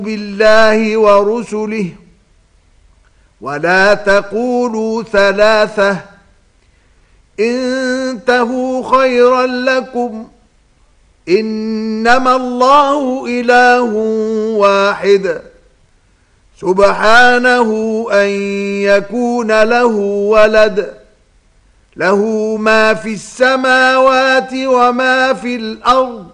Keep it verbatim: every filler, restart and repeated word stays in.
بالله ورسله ولا تقولوا ثلاثة انتهوا خيرا لكم إنما الله إله واحد سبحانه أن يكون له ولد له ما في السماوات وما في الأرض